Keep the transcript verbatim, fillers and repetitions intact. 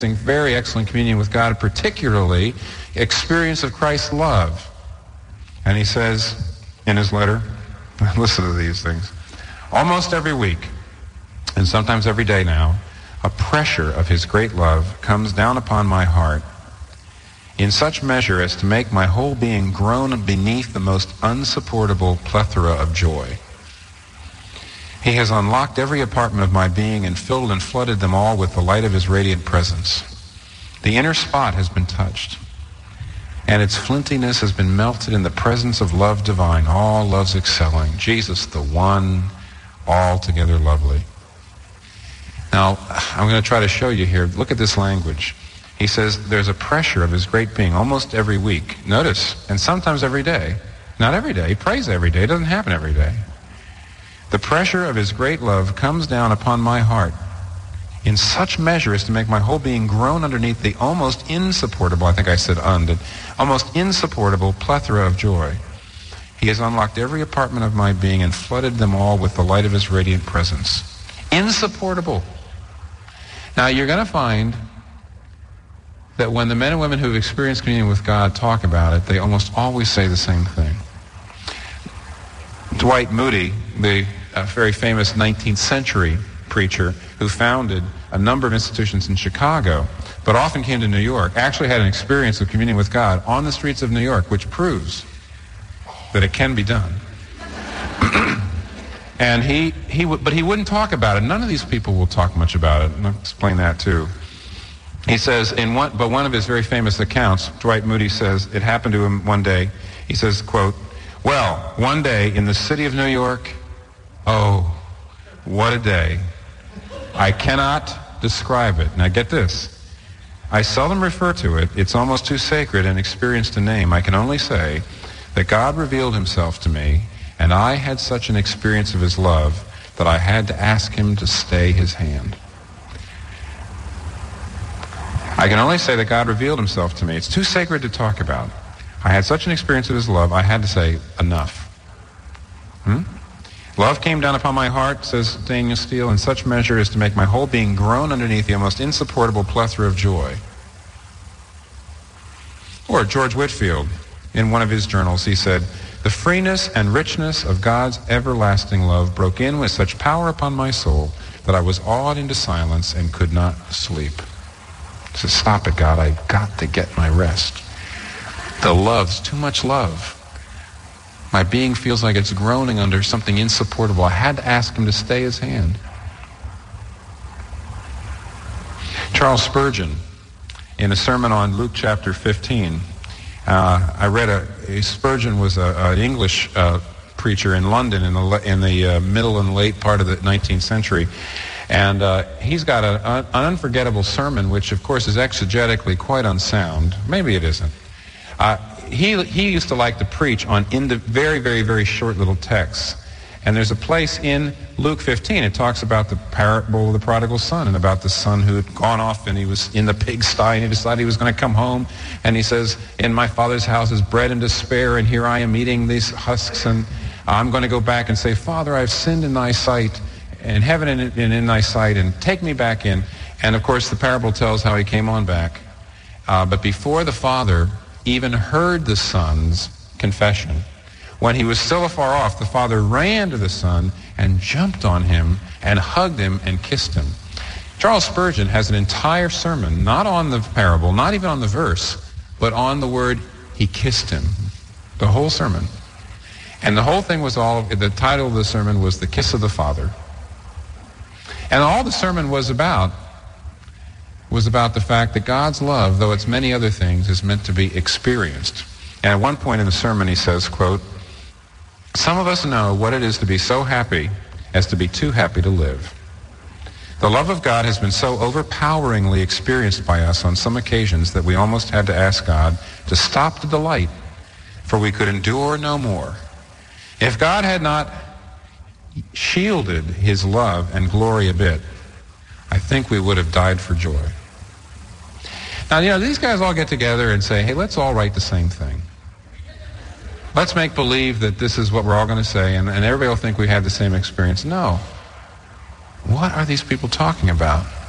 very excellent communion with God, particularly experience of Christ's love. And he says in his letter, listen to these things, almost every week, and sometimes every day now, a pressure of his great love comes down upon my heart in such measure as to make my whole being groan beneath the most unsupportable plethora of joy. He has unlocked every apartment of my being and filled and flooded them all with the light of his radiant presence. The inner spot has been touched, and its flintiness has been melted in the presence of love divine, all loves excelling, Jesus, the one, altogether lovely. Now, I'm going to try to show you here. Look at this language. He says there's a pressure of his great being almost every week. Notice, and sometimes every day. Not every day. He prays every day. It doesn't happen every day. The pressure of his great love comes down upon my heart in such measure as to make my whole being groan underneath the almost insupportable, I think I said undid, almost insupportable plethora of joy. He has unlocked every apartment of my being and flooded them all with the light of his radiant presence. Insupportable. Now, you're going to find that when the men and women who have experienced communion with God talk about it, they almost always say the same thing. Dwight Moody, the uh, very famous nineteenth century preacher who founded a number of institutions in Chicago, but often came to New York, actually had an experience of communion with God on the streets of New York, which proves that it can be done. And he, he w- but he wouldn't talk about it. None of these people will talk much about it, and I'll explain that too. He says, in one, but one of his very famous accounts, Dwight Moody says, it happened to him one day. He says, quote, well, one day in the city of New York, oh, what a day. I cannot describe it. Now get this. I seldom refer to it. It's almost too sacred and experienced a name. I can only say that God revealed himself to me, and I had such an experience of his love that I had to ask him to stay his hand. I can only say that God revealed himself to me. It's too sacred to talk about. I had such an experience of his love, I had to say, enough. Hmm? Love came down upon my heart, says Daniel Steele, in such measure as to make my whole being groan underneath the almost insupportable plethora of joy. Or George Whitefield, in one of his journals, he said, the freeness and richness of God's everlasting love broke in with such power upon my soul that I was awed into silence and could not sleep. He said, stop it, God, I've got to get my rest. The love's too much love. My being feels like it's groaning under something insupportable. I had to ask him to stay his hand. Charles Spurgeon, in a sermon on Luke chapter fifteen, uh, I read a, a Spurgeon was an English uh, preacher in London in the, in the uh, middle and late part of the nineteenth century. And uh, he's got a, a, an unforgettable sermon, which of course is exegetically quite unsound. Maybe it isn't. Uh, he he used to like to preach on in the very, very, very short little texts. And there's a place in Luke fifteen, it talks about the parable of the prodigal son and about the son who had gone off and he was in the pigsty and he decided he was going to come home. And he says, in my father's house is bread and despair, and here I am eating these husks, and I'm going to go back and say, Father, I've sinned in thy sight, in heaven and in, and in thy sight, and take me back in. And of course the parable tells how he came on back. Uh, but before the father even heard the son's confession, when he was still afar off, the father ran to the son and jumped on him and hugged him and kissed him. Charles Spurgeon has an entire sermon, not on the parable, not even on the verse, but on the word, he kissed him. The whole sermon. And the whole thing was all, the title of the sermon was The Kiss of the Father. And all the sermon was about was about the fact that God's love, though it's many other things, is meant to be experienced. And at one point in the sermon he says, quote, some of us know what it is to be so happy as to be too happy to live. The love of God has been so overpoweringly experienced by us on some occasions that we almost had to ask God to stop the delight, for we could endure no more. If God had not shielded his love and glory a bit, I think we would have died for joy. Now, you know, these guys all get together and say, hey, let's all write the same thing. Let's make believe that this is what we're all going to say, and, and everybody will think we had the same experience. No. What are these people talking about?